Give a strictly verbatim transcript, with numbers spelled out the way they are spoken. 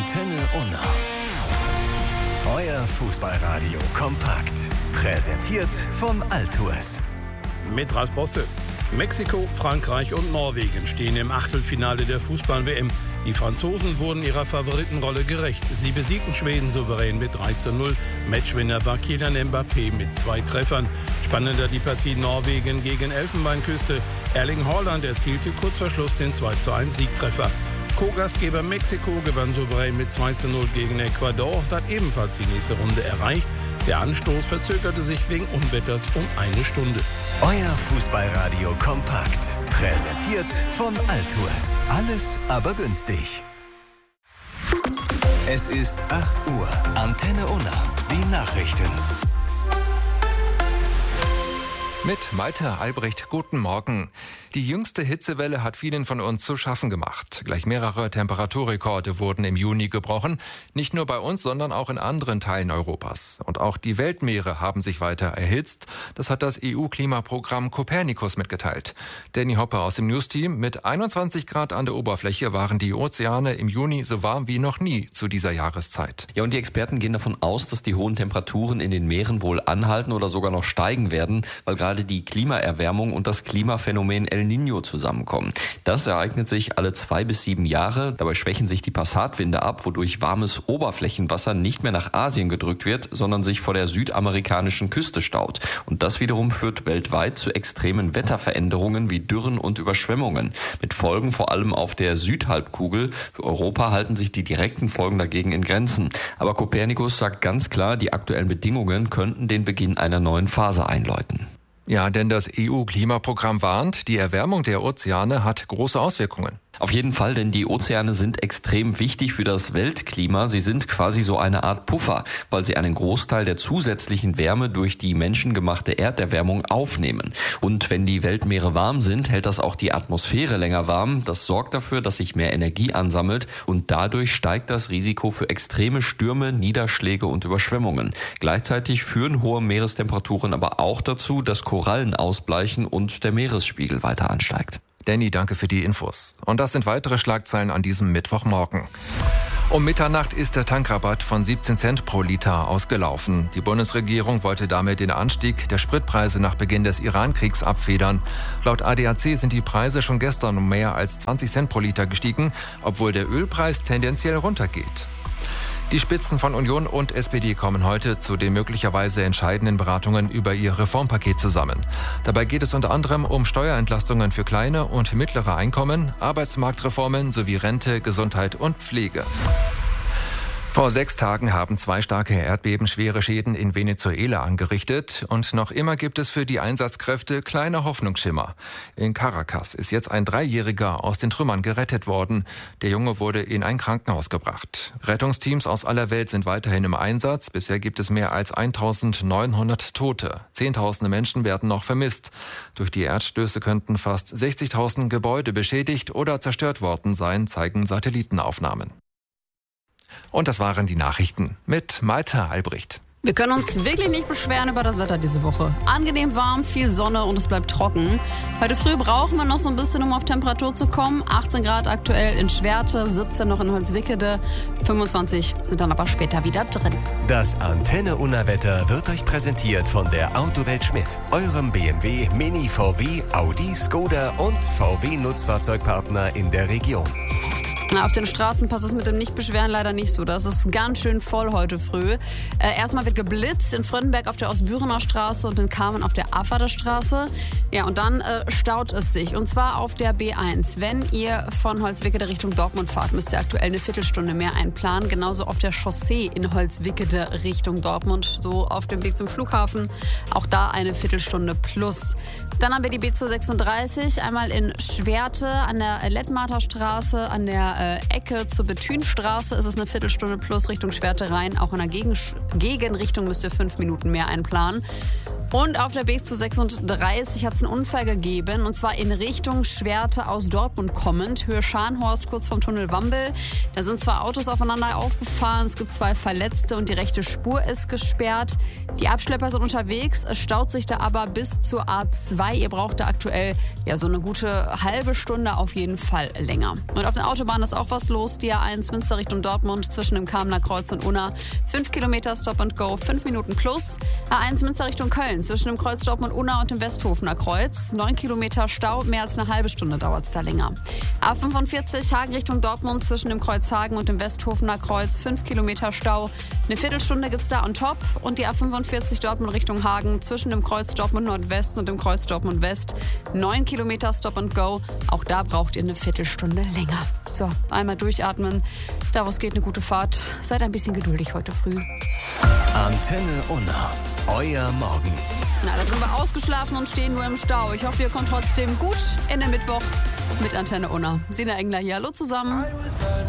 Antenne Unna. Euer Fußballradio kompakt. Präsentiert von Altours. Mit Ralf Bosse. Mexiko, Frankreich und Norwegen stehen im Achtelfinale der Fußball-W M. Die Franzosen wurden ihrer Favoritenrolle gerecht. Sie besiegten Schweden souverän mit drei zu null. Matchwinner war Kylian Mbappé mit zwei Treffern. Spannender die Partie Norwegen gegen Elfenbeinküste. Erling Haaland erzielte kurz vor Schluss den zwei zu eins Siegtreffer. Co-Gastgeber Mexiko gewann souverän mit zwei zu null gegen Ecuador und hat ebenfalls die nächste Runde erreicht. Der Anstoß verzögerte sich wegen Unwetters um eine Stunde. Euer Fußballradio kompakt. Präsentiert von Altours. Alles aber günstig. Es ist acht Uhr. Antenne Unna. Die Nachrichten. Mit Malte Albrecht, guten Morgen. Die jüngste Hitzewelle hat vielen von uns zu schaffen gemacht. Gleich mehrere Temperaturrekorde wurden im Juni gebrochen. Nicht nur bei uns, sondern auch in anderen Teilen Europas. Und auch die Weltmeere haben sich weiter erhitzt. Das hat das E U-Klimaprogramm Copernicus mitgeteilt. Danny Hopper aus dem News-Team. Mit einundzwanzig Grad an der Oberfläche waren die Ozeane im Juni so warm wie noch nie zu dieser Jahreszeit. Ja, und die Experten gehen davon aus, dass die hohen Temperaturen in den Meeren wohl anhalten oder sogar noch steigen werden, weil gerade die Klimaerwärmung und das Klimaphänomen El Niño zusammenkommen. Das ereignet sich alle zwei bis sieben Jahre. Dabei schwächen sich die Passatwinde ab, wodurch warmes Oberflächenwasser nicht mehr nach Asien gedrückt wird, sondern sich vor der südamerikanischen Küste staut. Und das wiederum führt weltweit zu extremen Wetterveränderungen wie Dürren und Überschwemmungen. Mit Folgen vor allem auf der Südhalbkugel. Für Europa halten sich die direkten Folgen dagegen in Grenzen. Aber Copernicus sagt ganz klar, die aktuellen Bedingungen könnten den Beginn einer neuen Phase einläuten. Ja, denn das E U-Klimaprogramm warnt, die Erwärmung der Ozeane hat große Auswirkungen. Auf jeden Fall, denn die Ozeane sind extrem wichtig für das Weltklima. Sie sind quasi so eine Art Puffer, weil sie einen Großteil der zusätzlichen Wärme durch die menschengemachte Erderwärmung aufnehmen. Und wenn die Weltmeere warm sind, hält das auch die Atmosphäre länger warm. Das sorgt dafür, dass sich mehr Energie ansammelt und dadurch steigt das Risiko für extreme Stürme, Niederschläge und Überschwemmungen. Gleichzeitig führen hohe Meerestemperaturen aber auch dazu, dass Korallen ausbleichen und der Meeresspiegel weiter ansteigt. Danny, danke für die Infos. Und das sind weitere Schlagzeilen an diesem Mittwochmorgen. Um Mitternacht ist der Tankrabatt von siebzehn Cent pro Liter ausgelaufen. Die Bundesregierung wollte damit den Anstieg der Spritpreise nach Beginn des Iran-Kriegs abfedern. Laut A D A C sind die Preise schon gestern um mehr als zwanzig Cent pro Liter gestiegen, obwohl der Ölpreis tendenziell runtergeht. Die Spitzen von Union und S P D kommen heute zu den möglicherweise entscheidenden Beratungen über ihr Reformpaket zusammen. Dabei geht es unter anderem um Steuerentlastungen für kleine und mittlere Einkommen, Arbeitsmarktreformen sowie Rente, Gesundheit und Pflege. Vor sechs Tagen haben zwei starke Erdbeben schwere Schäden in Venezuela angerichtet und noch immer gibt es für die Einsatzkräfte kleine Hoffnungsschimmer. In Caracas ist jetzt ein Dreijähriger aus den Trümmern gerettet worden. Der Junge wurde in ein Krankenhaus gebracht. Rettungsteams aus aller Welt sind weiterhin im Einsatz. Bisher gibt es mehr als eintausendneunhundert Tote. Zehntausende Menschen werden noch vermisst. Durch die Erdstöße könnten fast sechzigtausend Gebäude beschädigt oder zerstört worden sein, zeigen Satellitenaufnahmen. Und das waren die Nachrichten mit Malte Albrecht. Wir können uns wirklich nicht beschweren über das Wetter diese Woche. Angenehm warm, viel Sonne und es bleibt trocken. Heute früh brauchen wir noch so ein bisschen, um auf Temperatur zu kommen. achtzehn Grad aktuell in Schwerte, siebzehn noch in Holzwickede, fünfundzwanzig sind dann aber später wieder drin. Das Antenne Unna Wetter wird euch präsentiert von der Autowelt Schmidt, eurem B M W, Mini, V W, Audi, Skoda und V W-Nutzfahrzeugpartner in der Region. Na, auf den Straßen passt es mit dem Nicht-Beschweren leider nicht so. Das ist ganz schön voll heute früh. Äh, erstmal wird geblitzt in Fröndenberg auf der Ostbürener Straße und in Kamen auf der Affader Straße. Ja, und dann äh, staut es sich. Und zwar auf der B eins. Wenn ihr von Holzwickede Richtung Dortmund fahrt, müsst ihr aktuell eine Viertelstunde mehr einplanen. Genauso auf der Chaussee in Holzwickede Richtung Dortmund, so auf dem Weg zum Flughafen. Auch da eine Viertelstunde plus. Dann haben wir die B zweihundertsechsunddreißig, einmal in Schwerte an der Lettmarter Straße, an der äh, Ecke zur Bethünstraße ist es eine Viertelstunde plus Richtung Schwerte rein. Auch in der Gegen- Gegenrichtung müsst ihr fünf Minuten mehr einplanen. Und auf der B Z sechsunddreißig hat es einen Unfall gegeben, und zwar in Richtung Schwerte aus Dortmund kommend, Höhe Scharnhorst, kurz vom Tunnel Wambel. Da sind zwei Autos aufeinander aufgefahren, es gibt zwei Verletzte und die rechte Spur ist gesperrt. Die Abschlepper sind unterwegs, es staut sich da aber bis zur A zwei. Ihr braucht da aktuell ja so eine gute halbe Stunde auf jeden Fall länger. Und auf den Autobahnen ist auch was los, die A eins Münster Richtung Dortmund zwischen dem Kamener Kreuz und Unna. fünf Kilometer Stop and Go, fünf Minuten plus. A eins Münster Richtung Köln zwischen dem Kreuz Dortmund-Unna und dem Westhofener Kreuz. neun Kilometer Stau, mehr als eine halbe Stunde dauert es da länger. A fünfundvierzig Hagen Richtung Dortmund zwischen dem Kreuz Hagen und dem Westhofener Kreuz. fünf Kilometer Stau, eine Viertelstunde gibt es da on top. Und die A fünfundvierzig Dortmund Richtung Hagen zwischen dem Kreuz Dortmund Nordwest und dem Kreuz Dortmund West. neun Kilometer Stop and Go, auch da braucht ihr eine Viertelstunde länger. So, einmal durchatmen. Daraus geht eine gute Fahrt. Seid ein bisschen geduldig heute früh. Antenne Unna, euer Morgen. Na, da sind wir ausgeschlafen und stehen nur im Stau. Ich hoffe, ihr kommt trotzdem gut in den Mittwoch mit Antenne Unna. Sina Engler hier. Hallo zusammen.